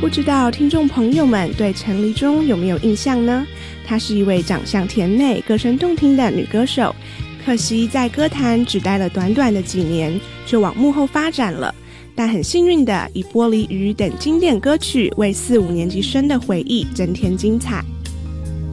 不知道听众朋友们对陈黎忠有没有印象呢？她是一位长相甜美、歌声动听的女歌手，可惜在歌坛只待了短短的几年，就往幕后发展了。但很幸运的，以《玻璃鱼》等经典歌曲为4、5年级生的回忆增添精彩。